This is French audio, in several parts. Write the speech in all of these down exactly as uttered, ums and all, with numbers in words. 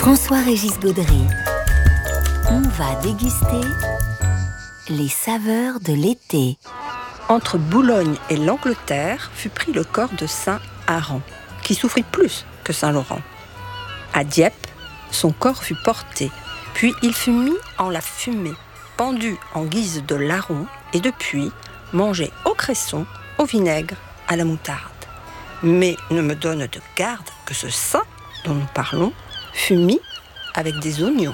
François-Régis Gaudry. On va déguster les saveurs de l'été. Entre Boulogne et l'Angleterre fut pris le corps de saint Aran, qui souffrit plus que saint Laurent. À Dieppe, son corps fut porté, puis il fut mis en la fumée, pendu en guise de larron, et depuis, mangé au cresson, au vinaigre, à la moutarde. Mais ne me donne de garde que ce saint dont nous parlons fut mis avec des oignons.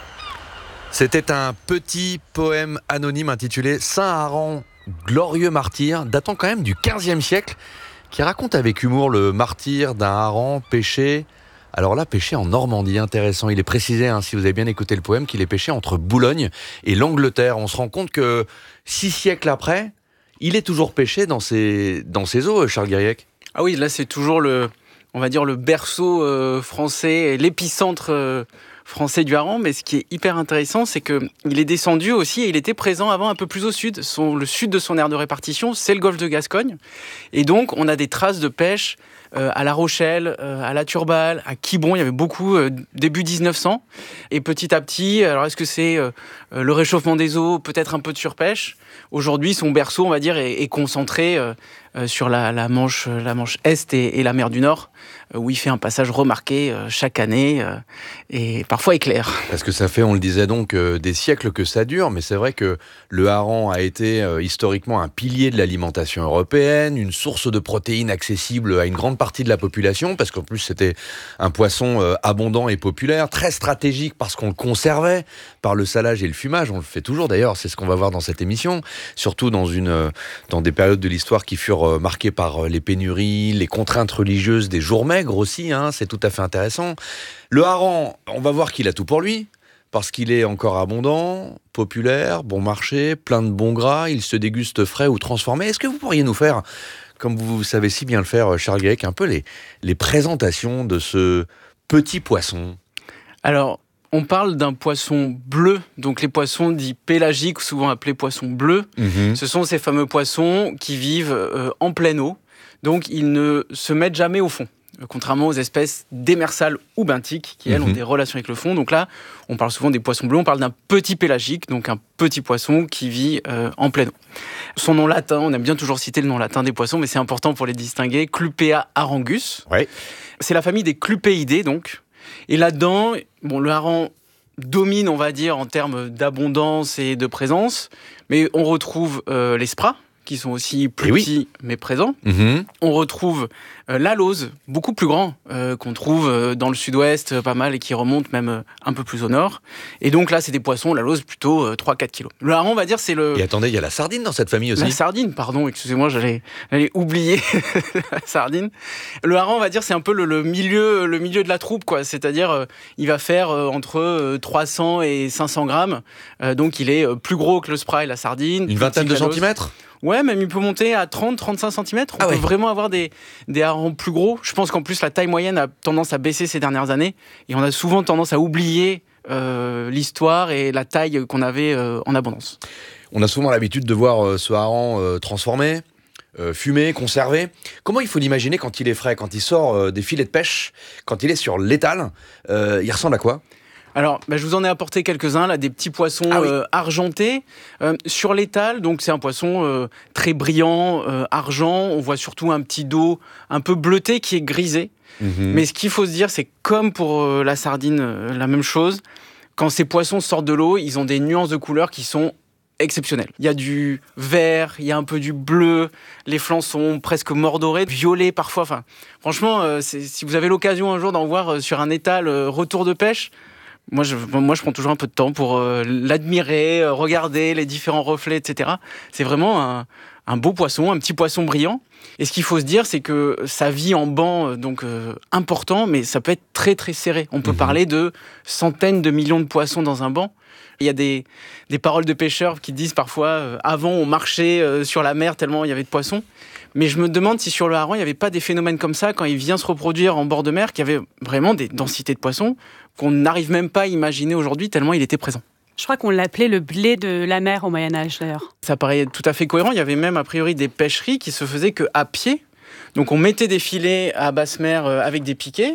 C'était un petit poème anonyme intitulé Saint Aran, glorieux martyr, datant quand même du quinzième siècle, qui raconte avec humour le martyre d'un hareng pêché. Alors là, pêché en Normandie, intéressant. Il est précisé, hein, si vous avez bien écouté le poème, qu'il est pêché entre Boulogne et l'Angleterre. On se rend compte que six siècles après, il est toujours pêché dans ses, dans ses eaux, Charles Guiriec. Ah oui, là c'est toujours le, on va dire le berceau euh, français, l'épicentre euh, français du hareng. Mais ce qui est hyper intéressant, c'est que il est descendu aussi et il était présent avant un peu plus au sud. Son, le sud de son aire de répartition, c'est le golfe de Gascogne, et donc on a des traces de pêche euh, à La Rochelle, euh, à La Turballe, à Quiberon. Il y avait beaucoup euh, début dix-neuf cents. Et petit à petit, alors est-ce que c'est euh, le réchauffement des eaux, peut-être un peu de surpêche. Aujourd'hui, son berceau, on va dire, est, est concentré euh, euh, sur la, la Manche, la Manche Est et, et la mer du Nord, euh, où il fait un passage remarqué euh, chaque année euh, et parfois éclair. Parce que ça fait, on le disait donc, euh, des siècles que ça dure, mais c'est vrai que le hareng a été euh, historiquement un pilier de l'alimentation européenne, une source de protéines accessible à une grande partie de la population, parce qu'en plus c'était un poisson euh, abondant et populaire, très stratégique parce qu'on le conservait par le salage et le fumage. On le fait toujours d'ailleurs, c'est ce qu'on va voir dans cette émission. Surtout dans, une, dans des périodes de l'histoire qui furent marquées par les pénuries, les contraintes religieuses des jours maigres aussi, hein, c'est tout à fait intéressant. Le hareng, on va voir qu'il a tout pour lui, parce qu'il est encore abondant, populaire, bon marché, plein de bons gras, il se déguste frais ou transformé. Est-ce que vous pourriez nous faire, comme vous savez si bien le faire, Charles Guiriec, un peu les, les présentations de ce petit poisson ? Alors, on parle d'un poisson bleu, donc les poissons dits pélagiques, souvent appelés poissons bleus. Mmh. Ce sont ces fameux poissons qui vivent euh, en pleine eau, donc ils ne se mettent jamais au fond, contrairement aux espèces démersales ou benthiques, qui elles mmh. ont des relations avec le fond. Donc là, on parle souvent des poissons bleus, on parle d'un petit pélagique, donc un petit poisson qui vit euh, en pleine eau. Son nom latin, on aime bien toujours citer le nom latin des poissons, mais c'est important pour les distinguer, Clupea harengus. Ouais. C'est la famille des clupéidés, donc. Et là-dedans, bon, le hareng domine, on va dire, en termes d'abondance et de présence, mais on retrouve euh, les spras, qui sont aussi plus oui. petits mais présents. Mmh. On retrouve euh, l'alose, beaucoup plus grand, euh, qu'on trouve euh, dans le sud-ouest, euh, pas mal, et qui remonte même euh, un peu plus au nord. Et donc là, c'est des poissons, l'alose, plutôt euh, trois à quatre kilos. Le hareng, on va dire, c'est le... Et attendez, il y a la sardine dans cette famille aussi. La sardine, pardon, excusez-moi, j'allais, j'allais oublier la sardine. Le hareng, on va dire, c'est un peu le, le, milieu, le milieu de la troupe, quoi. C'est-à-dire, euh, il va faire euh, entre euh, trois cents et cinq cents grammes. Euh, donc, il est euh, plus gros que le spray et la sardine. Une vingtaine de centimètres ? Ouais, même il peut monter à trente à trente-cinq centimètres. On ah peut ouais. vraiment avoir des, des harengs plus gros. Je pense qu'en plus, la taille moyenne a tendance à baisser ces dernières années. Et on a souvent tendance à oublier euh, l'histoire et la taille qu'on avait euh, en abondance. On a souvent l'habitude de voir euh, ce hareng euh, transformé, euh, fumé, conservé. Comment il faut l'imaginer quand il est frais, quand il sort euh, des filets de pêche, quand il est sur l'étal euh, il ressemble à quoi ? Alors, bah, je vous en ai apporté quelques-uns, là, des petits poissons ah oui. euh, argentés. Euh, sur l'étal, donc c'est un poisson euh, très brillant, euh, argent. On voit surtout un petit dos un peu bleuté qui est grisé. Mmh. Mais ce qu'il faut se dire, c'est comme pour euh, la sardine, euh, la même chose. Quand ces poissons sortent de l'eau, ils ont des nuances de couleurs qui sont exceptionnelles. Il y a du vert, il y a un peu du bleu, les flancs sont presque mordorés, violets parfois. Enfin, franchement, euh, c'est, si vous avez l'occasion un jour d'en voir euh, sur un étal euh, retour de pêche, Moi je, moi, je prends toujours un peu de temps pour euh, l'admirer, euh, regarder les différents reflets, et cetera. C'est vraiment un, un beau poisson, un petit poisson brillant. Et ce qu'il faut se dire, c'est que ça vit en banc donc euh, important, mais ça peut être très très serré. On peut mmh. parler de centaines de millions de poissons dans un banc. Il y a des, des paroles de pêcheurs qui disent parfois euh, avant on marchait euh, sur la mer tellement il y avait de poissons. Mais je me demande si sur le hareng il n'y avait pas des phénomènes comme ça quand il vient se reproduire en bord de mer, qu'il y avait vraiment des densités de poissons qu'on n'arrive même pas à imaginer aujourd'hui tellement il était présent. Je crois qu'on l'appelait le blé de la mer au Moyen-Âge d'ailleurs. Ça paraît tout à fait cohérent. Il y avait même a priori des pêcheries qui se faisaient qu'à pied. Donc on mettait des filets à basse mer avec des piquets.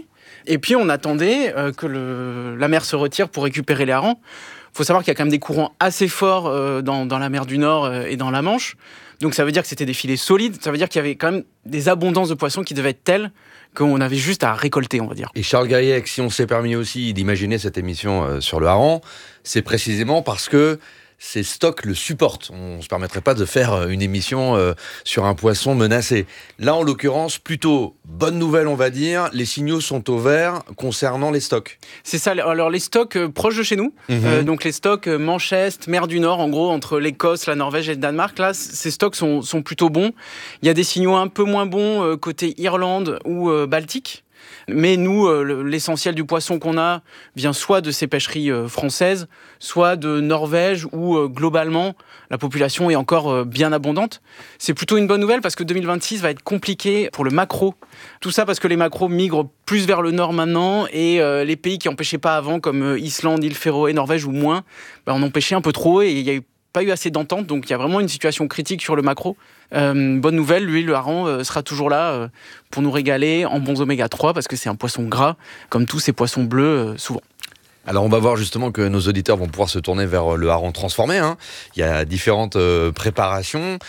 Et puis on attendait euh, que le, la mer se retire pour récupérer les harengs. Il faut savoir qu'il y a quand même des courants assez forts euh, dans, dans la mer du Nord euh, et dans la Manche. Donc ça veut dire que c'était des filets solides, ça veut dire qu'il y avait quand même des abondances de poissons qui devaient être telles qu'on avait juste à récolter, on va dire. Et Charles Gaillac, si on s'est permis aussi d'imaginer cette émission euh, sur le hareng, c'est précisément parce que ces stocks le supportent. On ne se permettrait pas de faire une émission euh, sur un poisson menacé. Là, en l'occurrence, plutôt bonne nouvelle, on va dire, les signaux sont au vert concernant les stocks. C'est ça, alors les stocks euh, proches de chez nous, mmh. euh, donc les stocks euh, Manche-Est, mer du Nord, en gros, entre l'Écosse, la Norvège et le Danemark, là, c- ces stocks sont, sont plutôt bons. Il y a des signaux un peu moins bons euh, côté Irlande ou euh, Baltique. Mais nous, euh, l'essentiel du poisson qu'on a vient soit de ces pêcheries euh, françaises, soit de Norvège, où euh, globalement, la population est encore euh, bien abondante. C'est plutôt une bonne nouvelle parce que deux mille vingt-six va être compliqué pour le maquereau. Tout ça parce que les maquereaux migrent plus vers le nord maintenant et euh, les pays qui n'en pêchaient pas avant, comme euh, Islande, îles Féroé, Norvège ou moins, bah, on en pêchait un peu trop et il y a eu pas eu assez d'entente, donc il y a vraiment une situation critique sur le maquereau. Euh, bonne nouvelle, lui, le hareng euh, sera toujours là euh, pour nous régaler en bons oméga trois, parce que c'est un poisson gras, comme tous ces poissons bleus, euh, souvent. Alors on va voir justement que nos auditeurs vont pouvoir se tourner vers le hareng transformé. Hein. Il y a différentes euh, préparations.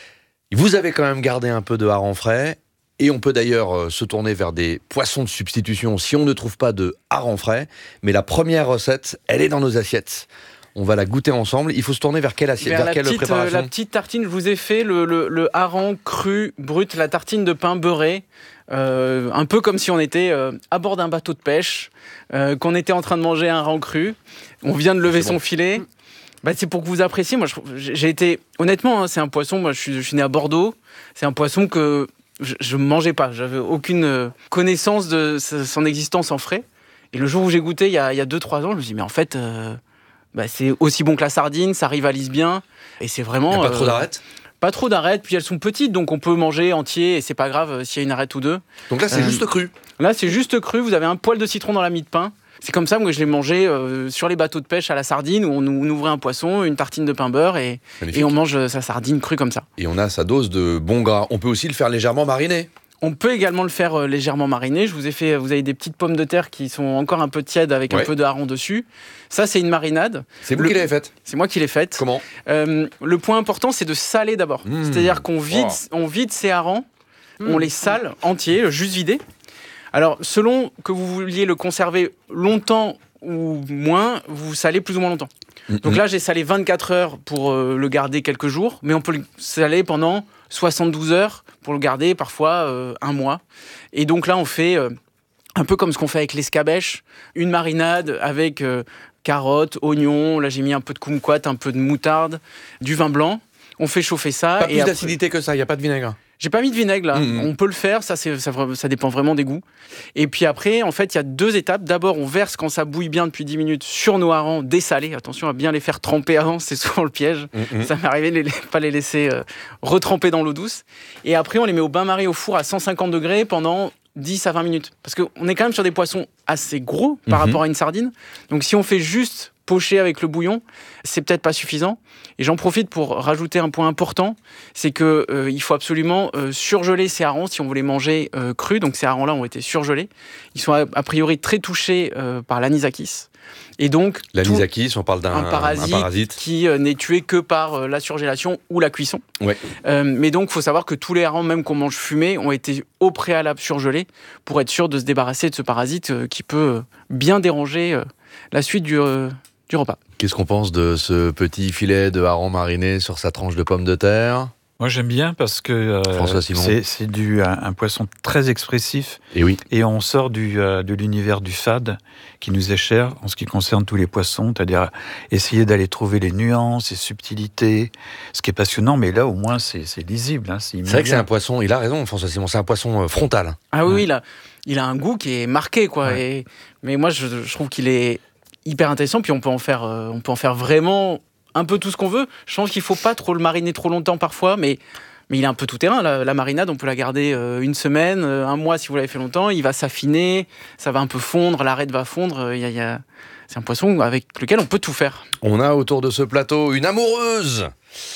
Vous avez quand même gardé un peu de hareng frais, et on peut d'ailleurs euh, se tourner vers des poissons de substitution si on ne trouve pas de hareng frais. Mais la première recette, elle est dans nos assiettes. On va la goûter ensemble. Il faut se tourner vers quelle assiette, vers, vers quelle petite, préparation ? euh, La petite tartine, je vous ai fait le, le, le hareng cru, brut, la tartine de pain beurré. Euh, un peu comme si on était euh, à bord d'un bateau de pêche, euh, qu'on était en train de manger un hareng cru. On vient de lever c'est son bon. filet. Bah, c'est pour que vous appréciez. Moi, je, j'ai été... Honnêtement, hein, c'est un poisson... Moi, je suis, je suis né à Bordeaux. C'est un poisson que je ne mangeais pas. J'avais aucune connaissance de son existence en frais. Et le jour où j'ai goûté, il y a, il y a deux trois ans, je me suis dit, mais en fait... Euh, Bah, c'est aussi bon que la sardine, ça rivalise bien. Et c'est vraiment. Il n'y a pas euh, trop d'arêtes ? Pas trop d'arêtes, puis elles sont petites, donc on peut manger entier et c'est pas grave euh, s'il y a une arête ou deux. Donc là, c'est euh, juste cru. Là, c'est juste cru. Vous avez un poil de citron dans la mie de pain. C'est comme ça que je l'ai mangé euh, sur les bateaux de pêche à la sardine, où on, on ouvrait un poisson, une tartine de pain beurre et, et on mange sa sardine crue comme ça. Et on a sa dose de bon gras. On peut aussi le faire légèrement mariner. On peut également le faire euh, légèrement mariné. Je vous ai fait, vous avez des petites pommes de terre qui sont encore un peu tièdes avec ouais. un peu de hareng dessus. Ça, c'est une marinade. C'est vous le... qui l'avez faite ? C'est moi qui l'ai faite. Comment ? euh, Le point important, c'est de saler d'abord. Mmh. C'est-à-dire qu'on vide, oh. on vide ces harengs, mmh. on les sale entiers, juste vidés. Alors, selon que vous vouliez le conserver longtemps ou moins, vous salez plus ou moins longtemps. Mmh. Donc là, j'ai salé vingt-quatre heures pour euh, le garder quelques jours, mais on peut le saler pendant soixante-douze heures pour le garder, parfois euh, un mois. Et donc là, on fait euh, un peu comme ce qu'on fait avec l'escabèche, une marinade avec euh, carottes, oignons, là j'ai mis un peu de kumquat, un peu de moutarde, du vin blanc. On fait chauffer ça. Pas et plus après... d'acidité que ça, il n'y a pas de vinaigre. J'ai pas mis de vinaigre là, mmh. on peut le faire, ça, c'est, ça, ça dépend vraiment des goûts. Et puis après, en fait, il y a deux étapes. D'abord, on verse quand ça bouille bien depuis dix minutes sur nos harengs dessalés. Attention à bien les faire tremper avant, c'est souvent le piège. Mmh. Ça m'est arrivé de ne pas les laisser euh, retremper dans l'eau douce. Et après, on les met au bain-marie au four à cent cinquante degrés pendant dix à vingt minutes. Parce qu'on est quand même sur des poissons assez gros par mmh. rapport à une sardine. Donc si on fait juste pocher avec le bouillon, c'est peut-être pas suffisant. Et j'en profite pour rajouter un point important, c'est que euh, il faut absolument euh, surgeler ces harengs si on veut les manger euh, crus. Donc ces harengs-là ont été surgelés. Ils sont a, a priori très touchés euh, par l'anisakis. Et donc l'anisakis, on parle d'un un parasite, un parasite. qui euh, n'est tué que par euh, la surgélation ou la cuisson. Ouais. Euh, mais donc, il faut savoir que tous les harengs, même qu'on mange fumés, ont été au préalable surgelés pour être sûr de se débarrasser de ce parasite euh, qui peut euh, bien déranger euh, la suite du, euh, du repas. Qu'est-ce qu'on pense de ce petit filet de hareng mariné sur sa tranche de pommes de terre ? Moi, j'aime bien parce que euh, c'est, c'est du, un, un poisson très expressif. Et oui. Et on sort du, euh, de l'univers du fade, qui nous est cher en ce qui concerne tous les poissons, c'est-à-dire essayer d'aller trouver les nuances, les subtilités, ce qui est passionnant, mais là, au moins, c'est, c'est lisible. Hein, c'est, c'est vrai que c'est un poisson, il a raison, François Simon, c'est un poisson frontal. Ah oui, ouais. il, a, il a un goût qui est marqué, quoi. Ouais. Et, mais moi, je, je trouve qu'il est hyper intéressant, puis on peut en faire, euh, on peut en faire vraiment un peu tout ce qu'on veut. Je pense qu'il faut pas trop le mariner trop longtemps parfois, mais, mais il est un peu tout terrain. La, la marinade, on peut la garder euh, une semaine, euh, un mois si vous l'avez fait longtemps. Il va s'affiner, ça va un peu fondre, l'arête va fondre. Il y a, il y a... C'est un poisson avec lequel on peut tout faire. On a autour de ce plateau une amoureuse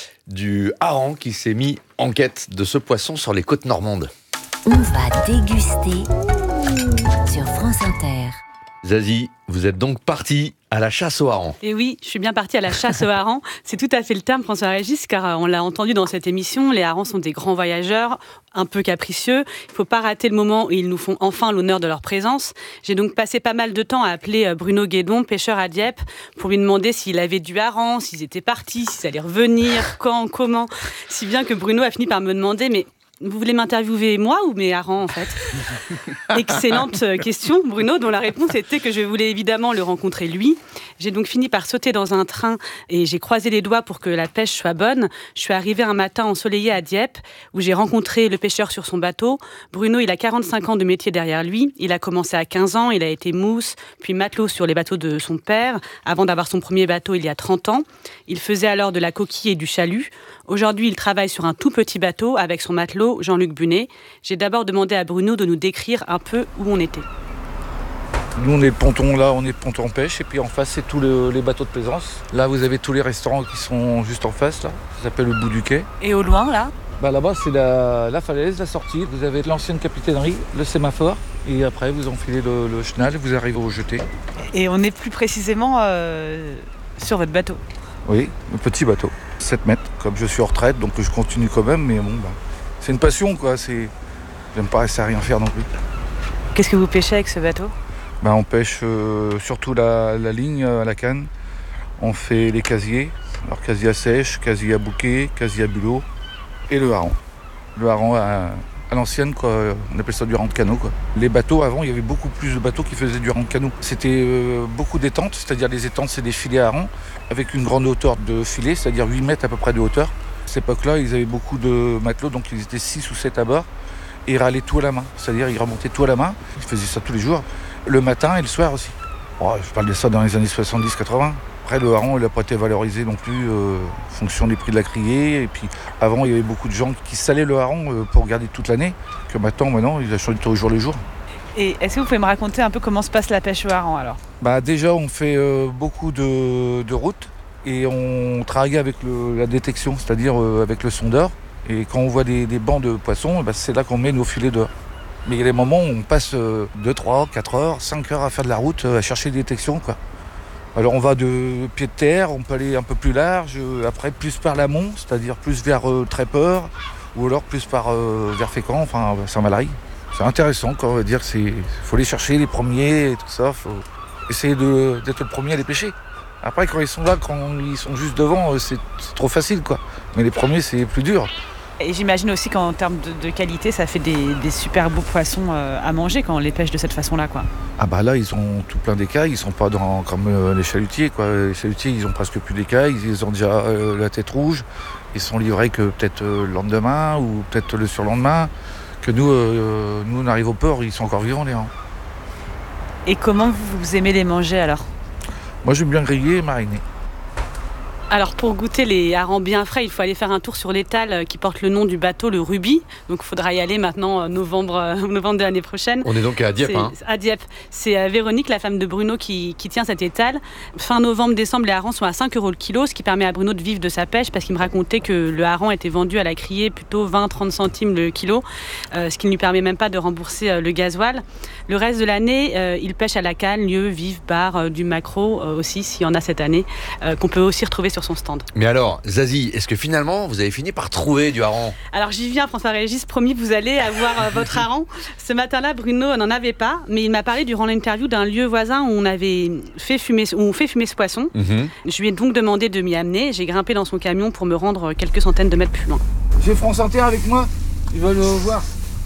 du hareng qui s'est mis en quête de ce poisson sur les côtes normandes. On va déguster sur sur France Inter. Zazie, vous êtes donc partie à la chasse aux harengs. Et oui, je suis bien partie à la chasse aux harengs. C'est tout à fait le terme, François-Régis, car on l'a entendu dans cette émission, les harengs sont des grands voyageurs, un peu capricieux. Il ne faut pas rater le moment où ils nous font enfin l'honneur de leur présence. J'ai donc passé pas mal de temps à appeler Bruno Guédon, pêcheur à Dieppe, pour lui demander s'il avait du hareng, s'ils étaient partis, s'ils allaient revenir, quand, comment. Si bien que Bruno a fini par me demander, mais vous voulez m'interviewer moi ou mes harengs en fait? Excellente question, Bruno, dont la réponse était que je voulais évidemment le rencontrer lui. J'ai donc fini par sauter dans un train et j'ai croisé les doigts pour que la pêche soit bonne. Je suis arrivée un matin ensoleillé à Dieppe où j'ai rencontré le pêcheur sur son bateau. Bruno, il a quarante-cinq ans de métier derrière lui. Il a commencé à quinze ans, il a été mousse, puis matelot sur les bateaux de son père, avant d'avoir son premier bateau il y a trente ans. Il faisait alors de la coquille et du chalut. Aujourd'hui, il travaille sur un tout petit bateau avec son matelot Jean-Luc Bunet. J'ai d'abord demandé à Bruno de nous décrire un peu où on était. Nous, on est le ponton, là, on est le ponton pêche, et puis en face, c'est tous le, les bateaux de plaisance. Là, vous avez tous les restaurants qui sont juste en face, là. Ça s'appelle le bout du quai. Et au loin, là? Bah, là-bas, c'est la, la falaise, la sortie. Vous avez l'ancienne capitainerie, le sémaphore, et après, vous enfilez le, le chenal, vous arrivez au jeté. Et on est plus précisément euh, sur votre bateau? Oui, le petit bateau, sept mètres. Comme je suis en retraite, donc je continue quand même, mais bon, bah, c'est une passion, quoi. C'est... J'aime pas rester à rien faire non plus. Qu'est-ce que vous pêchez avec ce bateau? Bah, on pêche euh, surtout la, la ligne à la canne. On fait les casiers. Alors casier à sèche, casier à bouquet, casier à bulot et le hareng. Le hareng à, à l'ancienne, quoi. On appelle ça du hareng de canot, quoi. Les bateaux, avant, il y avait beaucoup plus de bateaux qui faisaient du hareng de canot. C'était euh, beaucoup d'étentes, c'est-à-dire les étentes, c'est des filets à hareng avec une grande hauteur de filet, c'est-à-dire huit mètres à peu près de hauteur. À cette époque-là, ils avaient beaucoup de matelots, donc ils étaient six ou sept à bord. Et ils râlaient tout à la main, c'est-à-dire ils remontaient tout à la main. Ils faisaient ça tous les jours, le matin et le soir aussi. Oh, je parle de ça dans les années soixante-dix quatre-vingts. Après, le hareng, il n'a pas été valorisé non plus euh, en fonction des prix de la criée. Et puis, avant, il y avait beaucoup de gens qui salaient le hareng euh, pour garder toute l'année. Que maintenant, maintenant, il a changé au jour le jour. Et est-ce que vous pouvez me raconter un peu comment se passe la pêche au hareng alors? Bah, déjà, on fait euh, beaucoup de, de routes et on travaille avec le, la détection, c'est-à-dire euh, avec le sondeur. Et quand on voit des, des bancs de poissons, bah, c'est là qu'on met nos filets dehors. Mais il y a des moments où on passe euh, deux, trois, quatre heures, cinq heures à faire de la route, euh, à chercher des détections, quoi. Alors on va de pied de terre, on peut aller un peu plus large, euh, après plus par l'amont, c'est-à-dire plus vers euh, Tréport, ou alors plus par euh, vers Fécamp, enfin Saint-Valery. C'est intéressant, quoi, on va dire, il faut les chercher, les premiers, et tout ça, il faut essayer de, d'être le premier à les pêcher. Après, quand ils sont là, quand ils sont juste devant, c'est, c'est trop facile, quoi. Mais les premiers, c'est plus dur. Et j'imagine aussi qu'en termes de, de qualité, ça fait des, des super beaux poissons euh, à manger quand on les pêche de cette façon-là, quoi. Ah bah là, ils ont tout plein d'écailles, ils sont pas dans, comme euh, les chalutiers, quoi. Les chalutiers, ils ont presque plus d'écailles, ils ont déjà euh, la tête rouge. Ils sont livrés que peut-être euh, le lendemain ou peut-être le surlendemain. Que nous, euh, nous, on arrive au port, ils sont encore vivants, les harengs. Et comment vous, vous aimez les manger, alors? Moi, j'aime bien griller et mariner. Alors pour goûter les harengs bien frais, il faut aller faire un tour sur l'étal qui porte le nom du bateau, le Ruby. Donc il faudra y aller maintenant novembre, novembre de l'année prochaine. On est donc à Dieppe. Hein. À Dieppe. C'est Véronique, la femme de Bruno, qui, qui tient cet étal. Fin novembre, décembre, les harengs sont à cinq euros le kilo, ce qui permet à Bruno de vivre de sa pêche parce qu'il me racontait que le hareng était vendu à la criée plutôt vingt à trente centimes le kilo, euh, ce qui ne lui permet même pas de rembourser euh, le gasoil. Le reste de l'année, euh, il pêche à la canne, lieu, vif, bar, euh, du maquereau euh, aussi, s'il y en a cette année, euh, qu'on peut aussi retrouver sur son stand. Mais alors, Zazie, est-ce que finalement, vous avez fini par trouver du hareng? Alors j'y viens, François-Régis, promis, vous allez avoir euh, votre hareng. Ce matin-là, Bruno n'en avait pas, mais il m'a parlé durant l'interview d'un lieu voisin où on avait fait fumer, où on fait fumer ce poisson. Mm-hmm. Je lui ai donc demandé de m'y amener. J'ai grimpé dans son camion pour me rendre quelques centaines de mètres plus loin. J'ai France Inter avec moi, ils veulent le voir.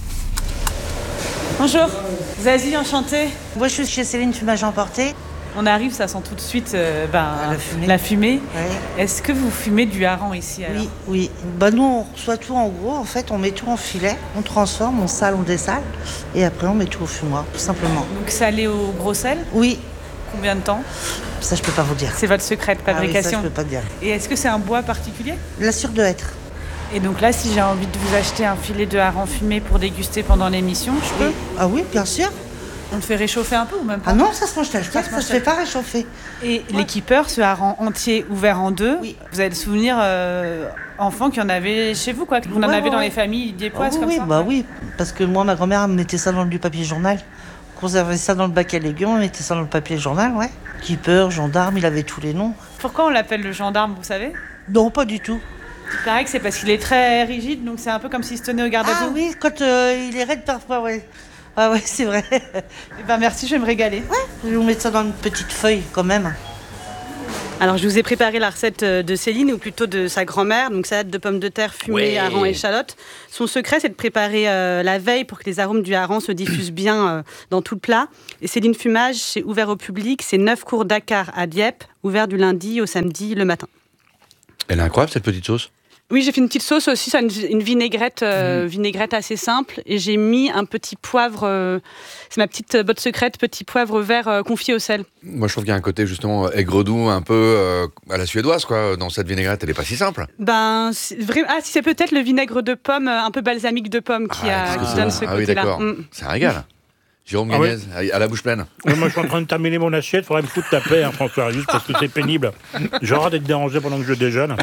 Bonjour, Zazie, enchantée. Moi je suis chez Céline Fumage Emporté. On arrive, ça sent tout de suite euh, ben, la fumée. La fumée. Ouais. Est-ce que vous fumez du hareng ici alors? Oui, oui. Bah, nous, on reçoit tout en gros. En fait, on met tout en filet, on transforme, on sale, on dessale. Et après, on met tout au fumoir, tout simplement. Donc salé au gros sel? Oui. Combien de temps? Ça, je peux pas vous dire. C'est votre secret de fabrication? Ah oui, ça, je peux pas dire. Et est-ce que c'est un bois particulier? La sûre de hêtre. Et donc là, si j'ai envie de vous acheter un filet de hareng fumé pour déguster pendant l'émission, je peux? Oui. Ah oui, bien sûr. On le fait réchauffer un peu ou même pas? Ah non, ça se mange tel quel, ça, ça se fait pas réchauffer. Et ouais. L'équipeur, ce hareng entier ouvert en deux, oui. Vous avez le souvenir euh, enfant qu'il y en avait chez vous, quoi, que vous ouais, en avez ouais, dans ouais. les familles diepoises oh, comme oui, ça? Bah oui, parce que moi, ma grand-mère me mettait ça dans du papier journal conservait ça dans le bac à légumes, on mettait ça dans le papier journal, ouais. Keeper, gendarme, il avait tous les noms. Pourquoi on l'appelle le gendarme, vous savez? Non, pas du tout. Il paraît que c'est parce qu'il est très rigide, donc c'est un peu comme s'il se tenait au garde à Ah vous. oui, quand euh, il est raide parfois, ouais. Ah ouais, c'est vrai. Eh ben merci, je vais me régaler. Ouais, je vais vous mettre ça dans une petite feuille quand même. Alors, je vous ai préparé la recette de Céline, ou plutôt de sa grand-mère. Donc, salade de pommes de terre fumée, Ouais. hareng et échalote. Son secret, c'est de préparer euh, la veille pour que les arômes du hareng se diffusent bien euh, dans tout le plat. Et Céline Fumage, c'est ouvert au public. C'est neuf cours Dakar à Dieppe, ouvert du lundi au samedi le matin. Elle est incroyable, cette petite sauce. Oui, j'ai fait une petite sauce aussi, ça, une, une vinaigrette, euh, mmh. vinaigrette assez simple. Et j'ai mis un petit poivre, euh, c'est ma petite botte secrète, petit poivre vert euh, confit au sel. Moi, je trouve qu'il y a un côté justement aigre-doux, un peu euh, à la suédoise, quoi. Dans cette vinaigrette, elle n'est pas si simple. Ben, c'est vrai... Ah, si c'est peut-être le vinaigre de pomme, un peu balsamique de pomme qui, ah, a, qui ça. donne ce ah, côté-là. Oui, d'accord. Mmh. C'est un régal. Jérôme Ah Gagnez, oui. à la bouche pleine. Oui, moi, je suis en train de terminer mon assiette. Il faudrait me foutre ta paix, hein, François, juste parce que c'est pénible. J'aurai d'être dérangé pendant que je déjeune.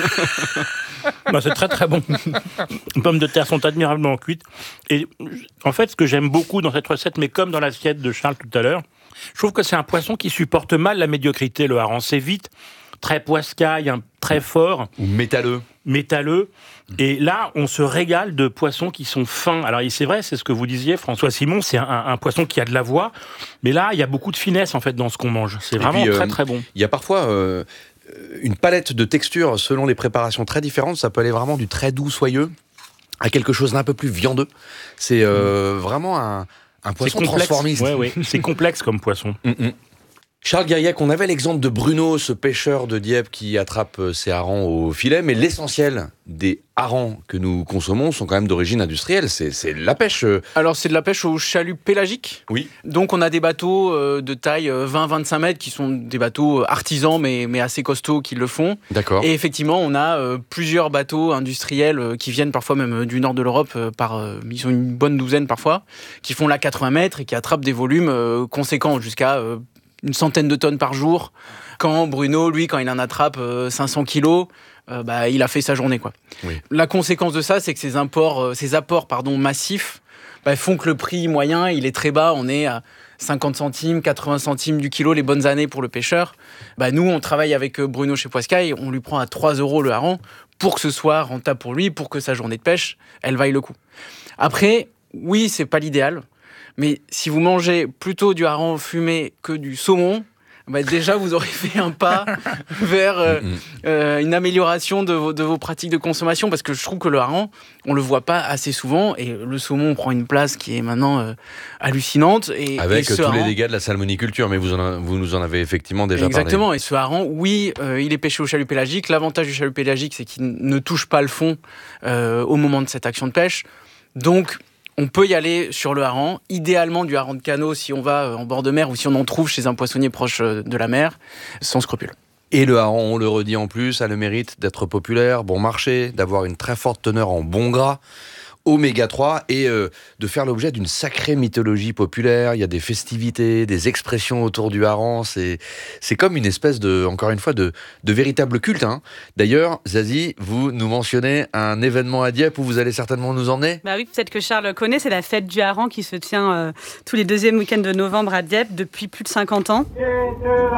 Ben, c'est très, très bon. Les pommes de terre sont admirablement cuites. Et en fait, ce que j'aime beaucoup dans cette recette, mais comme dans l'assiette de Charles tout à l'heure, je trouve que c'est un poisson qui supporte mal la médiocrité. Le hareng, c'est vite, très poiscaille, hein, très fort. Ou métalleux. Métalleux. Et là, on se régale de poissons qui sont fins. Alors, c'est vrai, c'est ce que vous disiez, François Simon, c'est un, un poisson qui a de la voix. Mais là, il y a beaucoup de finesse, en fait, dans ce qu'on mange. C'est vraiment puis, très, euh, très bon. Il y a parfois euh, une palette de textures selon les préparations très différentes. Ça peut aller vraiment du très doux, soyeux, à quelque chose d'un peu plus viandeux. C'est euh, vraiment un, un poisson transformiste. Ouais, ouais. C'est complexe comme poisson. Mm-mm. Charles Guériac, on avait l'exemple de Bruno, ce pêcheur de Dieppe qui attrape ses harengs au filet, mais l'essentiel des harengs que nous consommons sont quand même d'origine industrielle. C'est, c'est la pêche. Alors, c'est de la pêche au chalut pélagique. Oui. Donc, on a des bateaux euh, de taille vingt à vingt-cinq mètres qui sont des bateaux artisans, mais, mais assez costauds qui le font. D'accord. Et effectivement, on a euh, plusieurs bateaux industriels euh, qui viennent parfois même du nord de l'Europe, euh, par, euh, ils sont une bonne douzaine parfois, qui font là quatre-vingts mètres et qui attrapent des volumes euh, conséquents, jusqu'à euh, une centaine de tonnes par jour. Quand Bruno, lui, quand il en attrape euh, cinq cents kilos, euh, bah, il a fait sa journée, quoi. Oui. La conséquence de ça, c'est que ces, imports, euh, ces apports pardon, massifs bah, font que le prix moyen, il est très bas. On est à cinquante centimes, quatre-vingts centimes du kilo, les bonnes années pour le pêcheur. Bah, nous, on travaille avec Bruno chez Poiscaille, on lui prend à trois euros le hareng pour que ce soit rentable pour lui, pour que sa journée de pêche, elle vaille le coup. Après, oui, c'est pas l'idéal. Mais si vous mangez plutôt du hareng fumé que du saumon, bah déjà vous aurez fait un pas vers euh, euh, une amélioration de vos, de vos pratiques de consommation, parce que je trouve que le hareng, on le voit pas assez souvent, et le saumon prend une place qui est maintenant euh, hallucinante. Et, Avec et tous hareng, les dégâts de la salmoniculture, mais vous, en, vous nous en avez effectivement déjà exactement, parlé. Exactement, et ce hareng, oui, euh, il est pêché au chalut pélagique. L'avantage du chalut pélagique, c'est qu'il ne touche pas le fond euh, au moment de cette action de pêche. Donc, on peut y aller sur le hareng, idéalement du hareng de canot si on va en bord de mer ou si on en trouve chez un poissonnier proche de la mer, sans scrupule. Et le hareng, on le redit en plus, a le mérite d'être populaire, bon marché, d'avoir une très forte teneur en bon gras, oméga trois, et euh, de faire l'objet d'une sacrée mythologie populaire. Il y a des festivités, des expressions autour du hareng. C'est, c'est comme une espèce de, encore une fois, de, de véritable culte. Hein. D'ailleurs, Zazie, vous nous mentionnez un événement à Dieppe où vous allez certainement nous emmener. Bah oui, peut-être que Charles connaît, c'est la fête du hareng qui se tient euh, tous les deuxièmes week-ends de novembre à Dieppe depuis plus de cinquante ans.